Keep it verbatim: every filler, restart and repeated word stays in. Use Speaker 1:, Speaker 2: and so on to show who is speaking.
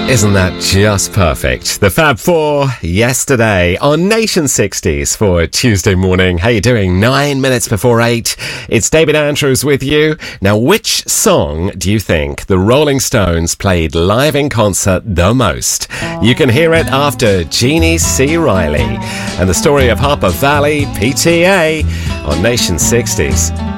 Speaker 1: Isn't that just perfect? The Fab Four yesterday on Nation sixties for Tuesday morning. How you doing? Nine minutes before eight. It's David Andrews with you. Now, which song do you think the Rolling Stones played live in concert the most? You can hear it after Jeannie C. Riley and the story of Harper Valley P T A on Nation sixties.